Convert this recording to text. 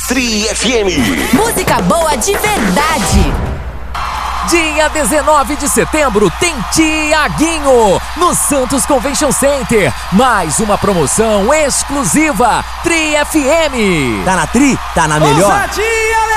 Tri FM. Música boa de verdade. Dia 19 de setembro tem Tiaguinho no Santos Convention Center. Mais uma promoção exclusiva Tri FM. Tá na Tri? Tá na melhor? Ousadia,